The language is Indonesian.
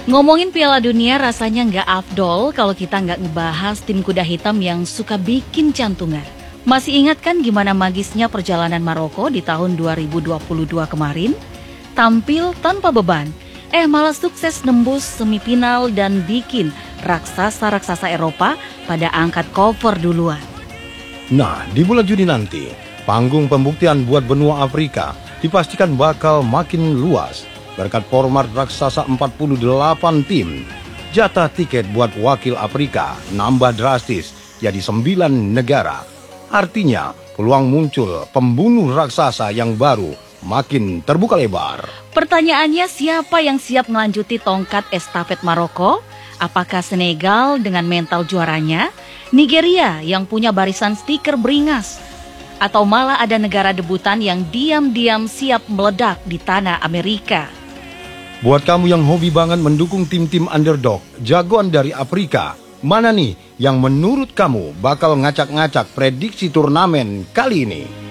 Ngomongin Piala Dunia rasanya nggak afdol kalau kita nggak ngebahas tim kuda hitam yang suka bikin jantungan. Masih ingat kan gimana magisnya perjalanan Maroko di tahun 2022 kemarin? Tampil tanpa beban, malah sukses nembus semifinal dan bikin raksasa-raksasa Eropa pada angkat cover duluan. Nah, di bulan Juni nanti, panggung pembuktian buat benua Afrika dipastikan bakal makin luas. Berkat format raksasa 48 tim, jatah tiket buat wakil Afrika nambah drastis jadi 9 negara. Artinya, peluang muncul pembunuh raksasa yang baru makin terbuka lebar. Pertanyaannya, siapa yang siap melanjuti tongkat estafet Maroko? Apakah Senegal dengan mental juaranya? Nigeria yang punya barisan stiker beringas? Atau malah ada negara debutan yang diam-diam siap meledak di tanah Amerika? Buat kamu yang hobi banget mendukung tim-tim underdog, jagoan dari Afrika, mana nih yang menurut kamu bakal ngacak-ngacak prediksi turnamen kali ini?